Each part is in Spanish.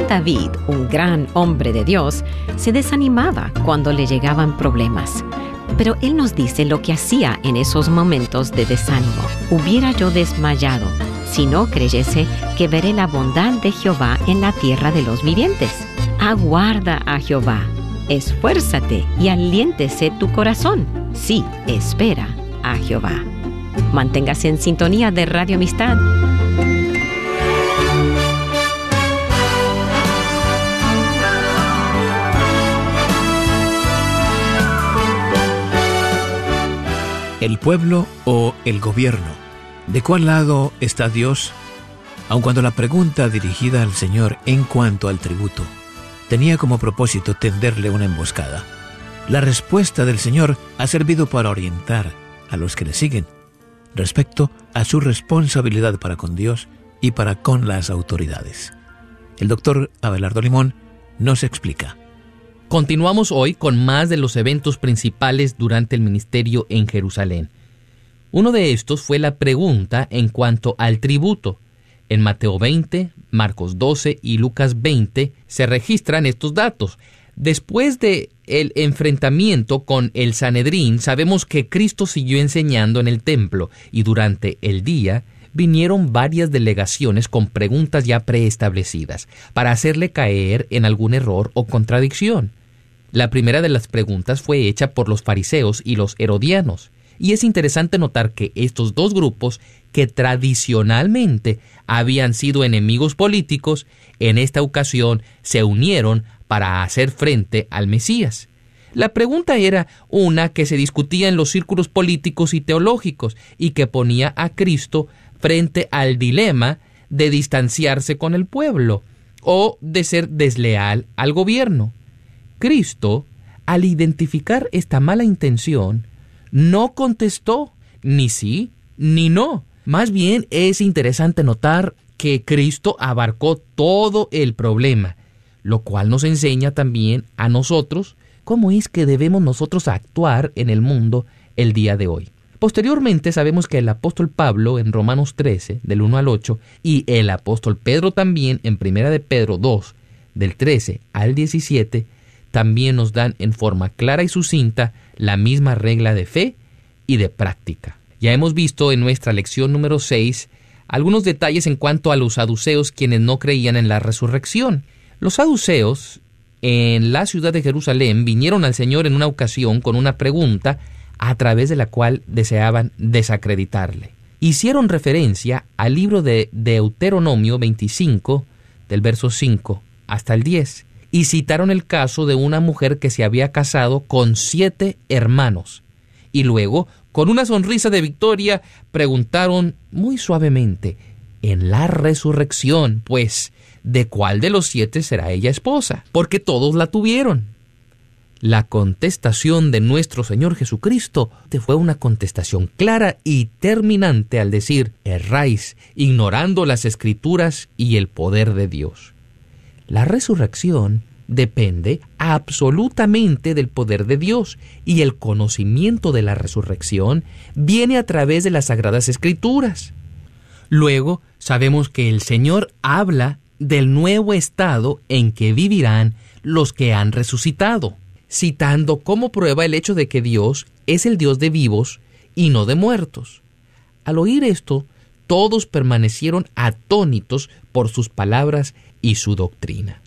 David, un gran hombre de Dios, se desanimaba cuando le llegaban problemas. Pero él nos dice lo que hacía en esos momentos de desánimo. Hubiera yo desmayado si no creyese que veré la bondad de Jehová en la tierra de los vivientes. Aguarda a Jehová, esfuérzate y aliéntese tu corazón. Sí, espera a Jehová. Manténgase en sintonía de Radio Amistad. ¿El pueblo o el gobierno? ¿De cuál lado está Dios? Aun cuando la pregunta dirigida al Señor en cuanto al tributo tenía como propósito tenderle una emboscada, la respuesta del Señor ha servido para orientar a los que le siguen respecto a su responsabilidad para con Dios y para con las autoridades. El doctor Abelardo Limón nos explica. Continuamos hoy con más de los eventos principales durante el ministerio en Jerusalén. Uno de estos fue la pregunta en cuanto al tributo. En Mateo 20, Marcos 12 y Lucas 20 se registran estos datos. Después de el enfrentamiento con el Sanedrín, sabemos que Cristo siguió enseñando en el templo y durante el día vinieron varias delegaciones con preguntas ya preestablecidas para hacerle caer en algún error o contradicción. La primera de las preguntas fue hecha por los fariseos y los herodianos, y es interesante notar que estos dos grupos, que tradicionalmente habían sido enemigos políticos, en esta ocasión se unieron para hacer frente al Mesías. La pregunta era una que se discutía en los círculos políticos y teológicos y que ponía a Cristo frente al dilema de distanciarse con el pueblo o de ser desleal al gobierno. Cristo, al identificar esta mala intención, no contestó ni sí ni no. Más bien es interesante notar que Cristo abarcó todo el problema, lo cual nos enseña también a nosotros cómo es que debemos nosotros actuar en el mundo el día de hoy. Posteriormente sabemos que el apóstol Pablo en Romanos 13, del 1 al 8, y el apóstol Pedro también en 1 de Pedro 2, del 13 al 17, también nos dan en forma clara y sucinta la misma regla de fe y de práctica. Ya hemos visto en nuestra lección número 6 algunos detalles en cuanto a los saduceos, quienes no creían en la resurrección. Los saduceos en la ciudad de Jerusalén vinieron al Señor en una ocasión con una pregunta a través de la cual deseaban desacreditarle. Hicieron referencia al libro de Deuteronomio 25, del verso 5 hasta el 10, y citaron el caso de una mujer que se había casado con 7 hermanos, y luego, con una sonrisa de victoria, preguntaron muy suavemente: en la resurrección, pues, ¿de cuál de los 7 será ella esposa? Porque todos la tuvieron. La contestación de nuestro Señor Jesucristo fue una contestación clara y terminante al decir: erráis, ignorando las Escrituras y el poder de Dios. La resurrección depende absolutamente del poder de Dios, y el conocimiento de la resurrección viene a través de las Sagradas Escrituras. Luego, sabemos que el Señor habla del nuevo estado en que vivirán los que han resucitado, citando como prueba el hecho de que Dios es el Dios de vivos y no de muertos. Al oír esto, todos permanecieron atónitos por sus palabras y su doctrina.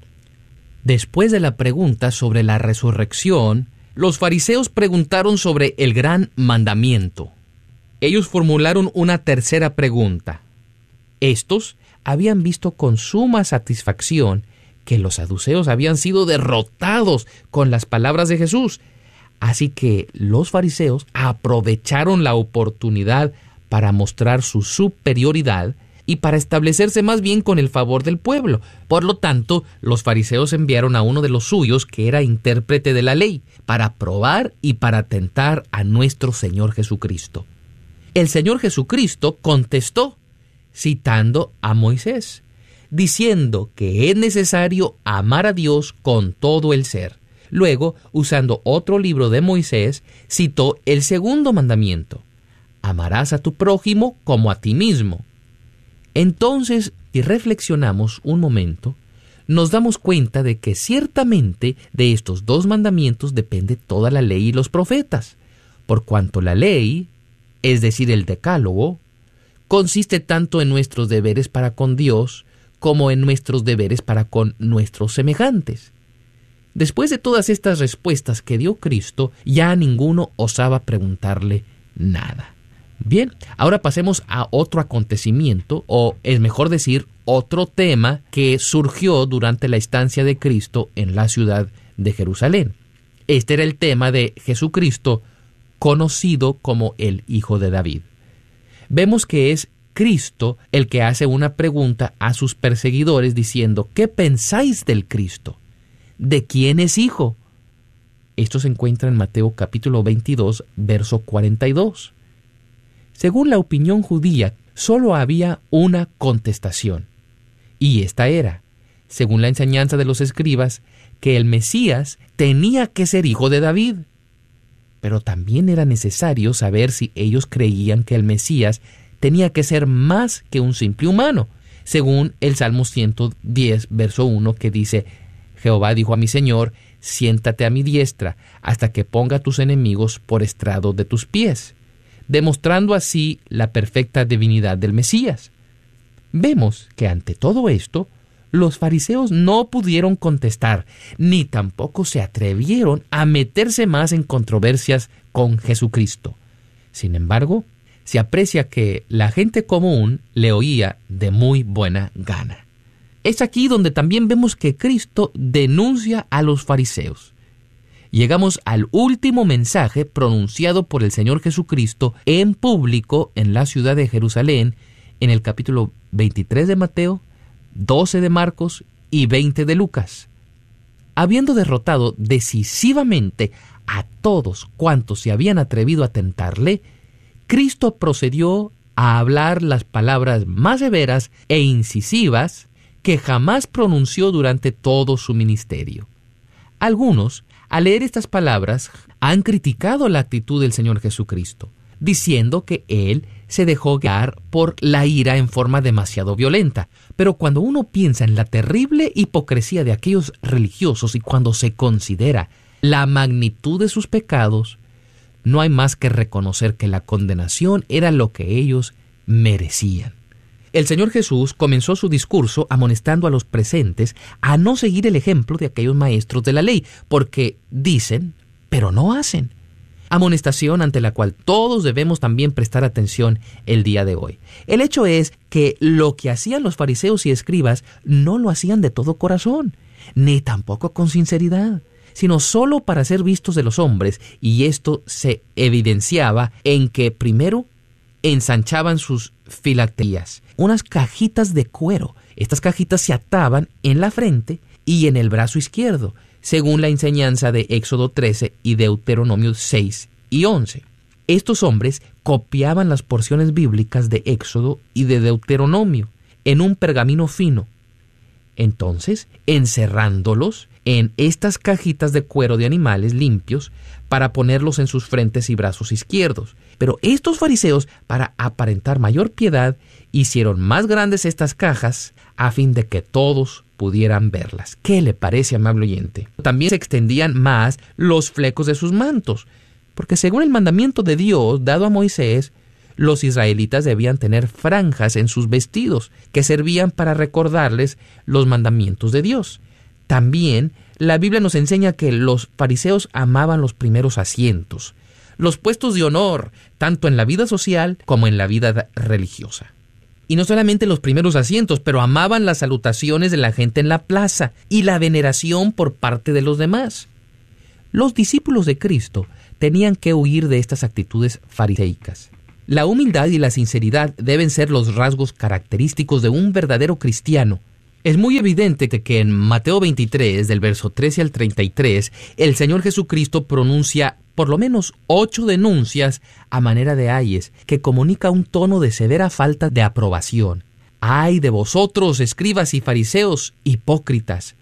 Después de la pregunta sobre la resurrección, los fariseos preguntaron sobre el gran mandamiento. Ellos formularon una tercera pregunta. Estos habían visto con suma satisfacción que los saduceos habían sido derrotados con las palabras de Jesús. Así que los fariseos aprovecharon la oportunidad para mostrar su superioridad y para establecerse más bien con el favor del pueblo. Por lo tanto, los fariseos enviaron a uno de los suyos, que era intérprete de la ley, para probar y para tentar a nuestro Señor Jesucristo. El Señor Jesucristo contestó, citando a Moisés, diciendo que es necesario amar a Dios con todo el ser. Luego, usando otro libro de Moisés, citó el segundo mandamiento: amarás a tu prójimo como a ti mismo. Entonces, si reflexionamos un momento, nos damos cuenta de que ciertamente de estos 2 mandamientos depende toda la ley y los profetas, por cuanto la ley, es decir, el decálogo, consiste tanto en nuestros deberes para con Dios como en nuestros deberes para con nuestros semejantes. Después de todas estas respuestas que dio Cristo, ya ninguno osaba preguntarle nada. Bien, ahora pasemos a otro acontecimiento, o es mejor decir, otro tema que surgió durante la estancia de Cristo en la ciudad de Jerusalén. Este era el tema de Jesucristo, conocido como el Hijo de David. Vemos que es Cristo el que hace una pregunta a sus perseguidores diciendo: ¿qué pensáis del Cristo? ¿De quién es hijo? Esto se encuentra en Mateo capítulo 22, verso 42. Según la opinión judía, solo había una contestación, y esta era, según la enseñanza de los escribas, que el Mesías tenía que ser hijo de David. Pero también era necesario saber si ellos creían que el Mesías tenía que ser más que un simple humano, según el Salmo 110, verso 1, que dice: Jehová dijo a mi Señor, siéntate a mi diestra, hasta que ponga a tus enemigos por estrado de tus pies, demostrando así la perfecta divinidad del Mesías. Vemos que ante todo esto, los fariseos no pudieron contestar, ni tampoco se atrevieron a meterse más en controversias con Jesucristo. Sin embargo, se aprecia que la gente común le oía de muy buena gana. Es aquí donde también vemos que Cristo denuncia a los fariseos. Llegamos al último mensaje pronunciado por el Señor Jesucristo en público en la ciudad de Jerusalén, en el capítulo 23 de Mateo, 12 de Marcos y 20 de Lucas. Habiendo derrotado decisivamente a todos cuantos se habían atrevido a tentarle, Cristo procedió a hablar las palabras más severas e incisivas que jamás pronunció durante todo su ministerio. Algunos, al leer estas palabras, han criticado la actitud del Señor Jesucristo, diciendo que Él se dejó guiar por la ira en forma demasiado violenta. Pero cuando uno piensa en la terrible hipocresía de aquellos religiosos y cuando se considera la magnitud de sus pecados, no hay más que reconocer que la condenación era lo que ellos merecían. El Señor Jesús comenzó su discurso amonestando a los presentes a no seguir el ejemplo de aquellos maestros de la ley, porque dicen, pero no hacen. Amonestación ante la cual todos debemos también prestar atención el día de hoy. El hecho es que lo que hacían los fariseos y escribas no lo hacían de todo corazón, ni tampoco con sinceridad, sino solo para ser vistos de los hombres, y esto se evidenciaba en que primero ensanchaban sus filacterías, unas cajitas de cuero. Estas cajitas se ataban en la frente y en el brazo izquierdo, según la enseñanza de Éxodo 13 y Deuteronomio 6 y 11. Estos hombres copiaban las porciones bíblicas de Éxodo y de Deuteronomio en un pergamino fino. Entonces, encerrándolos en estas cajitas de cuero de animales limpios para ponerlos en sus frentes y brazos izquierdos. Pero estos fariseos, para aparentar mayor piedad, hicieron más grandes estas cajas a fin de que todos pudieran verlas. ¿Qué le parece, amable oyente? También se extendían más los flecos de sus mantos, porque según el mandamiento de Dios dado a Moisés, los israelitas debían tener franjas en sus vestidos que servían para recordarles los mandamientos de Dios. También la Biblia nos enseña que los fariseos amaban los primeros asientos, los puestos de honor, tanto en la vida social como en la vida religiosa. Y no solamente los primeros asientos, pero amaban las salutaciones de la gente en la plaza y la veneración por parte de los demás. Los discípulos de Cristo tenían que huir de estas actitudes fariseicas. La humildad y la sinceridad deben ser los rasgos característicos de un verdadero cristiano. Es muy evidente que en Mateo 23, del verso 13 al 33, el Señor Jesucristo pronuncia por lo menos 8 denuncias a manera de ayes, que comunica un tono de severa falta de aprobación. ¡Ay de vosotros, escribas y fariseos, hipócritas!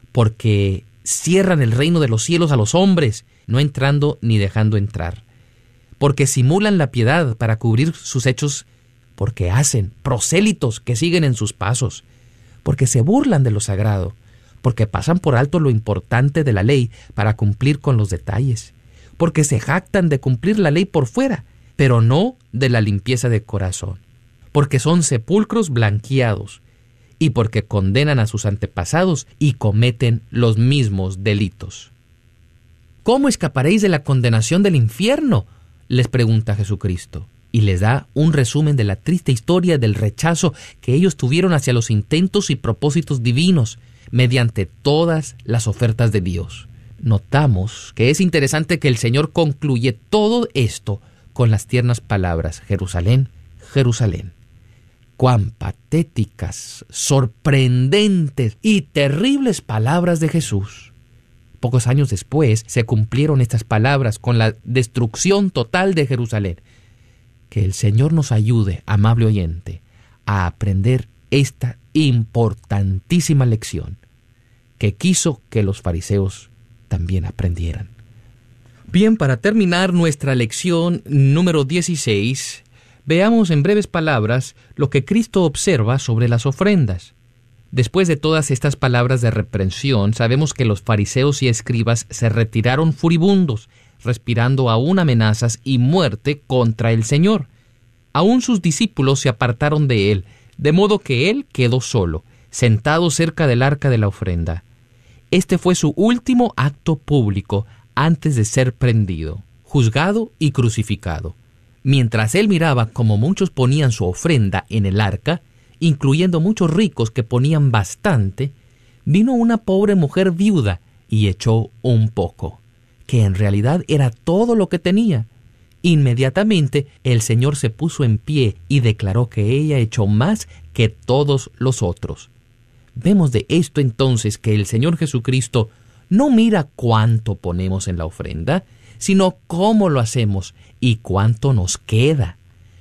Porque cierran el reino de los cielos a los hombres, no entrando ni dejando entrar. Porque simulan la piedad para cubrir sus hechos, porque hacen prosélitos que siguen en sus pasos, porque se burlan de lo sagrado, porque pasan por alto lo importante de la ley para cumplir con los detalles, porque se jactan de cumplir la ley por fuera, pero no de la limpieza de corazón, porque son sepulcros blanqueados, y porque condenan a sus antepasados y cometen los mismos delitos. ¿Cómo escaparéis de la condenación del infierno?, les pregunta Jesucristo, y les da un resumen de la triste historia del rechazo que ellos tuvieron hacia los intentos y propósitos divinos mediante todas las ofertas de Dios. Notamos que es interesante que el Señor concluye todo esto con las tiernas palabras: Jerusalén, Jerusalén. Cuán patéticas, sorprendentes y terribles palabras de Jesús. Pocos años después se cumplieron estas palabras con la destrucción total de Jerusalén. Que el Señor nos ayude, amable oyente, a aprender esta importantísima lección que quiso que los fariseos también aprendieran. Bien, para terminar nuestra lección número 16, veamos en breves palabras lo que Cristo observa sobre las ofrendas. Después de todas estas palabras de reprensión, sabemos que los fariseos y escribas se retiraron furibundos, respirando aún amenazas y muerte contra el Señor. Aún sus discípulos se apartaron de él, de modo que él quedó solo, sentado cerca del arca de la ofrenda. Este fue su último acto público antes de ser prendido, juzgado y crucificado. Mientras él miraba cómo muchos ponían su ofrenda en el arca, incluyendo muchos ricos que ponían bastante, vino una pobre mujer viuda y echó un poco, que en realidad era todo lo que tenía. Inmediatamente el Señor se puso en pie y declaró que ella echó más que todos los otros. Vemos de esto entonces que el Señor Jesucristo no mira cuánto ponemos en la ofrenda, sino cómo lo hacemos y cuánto nos queda.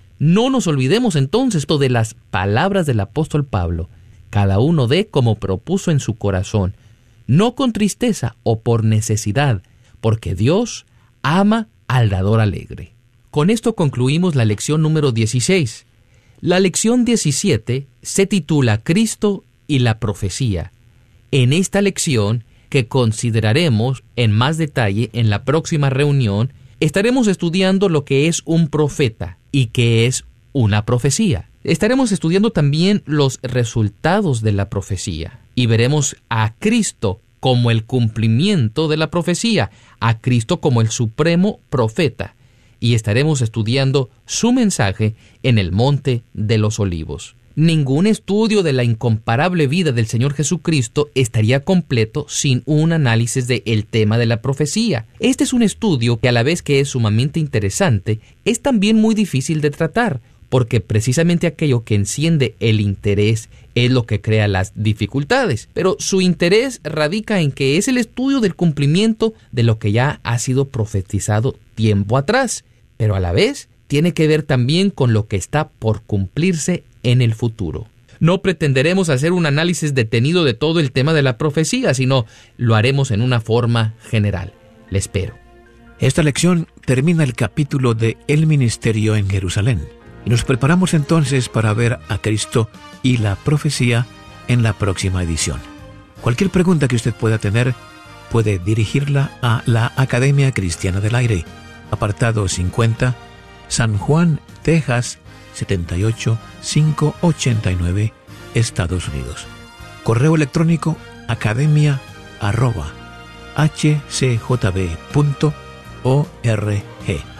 No nos olvidemos entonces de las palabras del apóstol Pablo: cada uno dé como propuso en su corazón, no con tristeza o por necesidad, porque Dios ama al dador alegre. Con esto concluimos la lección número 16. La lección 17 se titula Cristo y la profecía. En esta lección, que consideraremos en más detalle en la próxima reunión, estaremos estudiando lo que es un profeta y qué es una profecía. Estaremos estudiando también los resultados de la profecía y veremos a Cristo como el cumplimiento de la profecía, a Cristo como el supremo profeta, y estaremos estudiando su mensaje en el Monte de los Olivos. Ningún estudio de la incomparable vida del Señor Jesucristo estaría completo sin un análisis del tema de la profecía. Este es un estudio que, a la vez que es sumamente interesante, es también muy difícil de tratar, porque precisamente aquello que enciende el interés es lo que crea las dificultades. Pero su interés radica en que es el estudio del cumplimiento de lo que ya ha sido profetizado tiempo atrás, pero a la vez tiene que ver también con lo que está por cumplirse en el futuro. No pretenderemos hacer un análisis detenido de todo el tema de la profecía, sino lo haremos en una forma general. Le espero. Esta lección termina el capítulo de El Ministerio en Jerusalén, y nos preparamos entonces para ver a Cristo y la profecía en la próxima edición. Cualquier pregunta que usted pueda tener, puede dirigirla a la Academia Cristiana del Aire, apartado 50, San Juan, Texas, 78589, Estados Unidos. Correo electrónico academia@hcjb.org.